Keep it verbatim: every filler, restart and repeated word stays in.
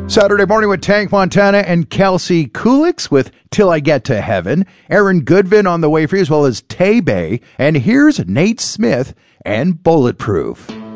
Saturday morning with Tank Montana and Kelsey Kulix with Till I Get to Heaven. Aaron Goodvin on the way for you, as well as Tay Bay. And here's Nate Smith and Bulletproof.